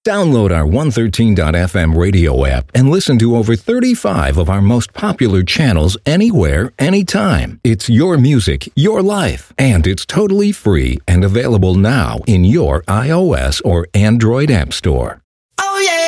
Download our 113.fm radio app and listen to over 35 of our most popular channels anywhere, anytime. It's your music, your life, and it's totally free and available now in your iOS or Android app store. Oh yeah.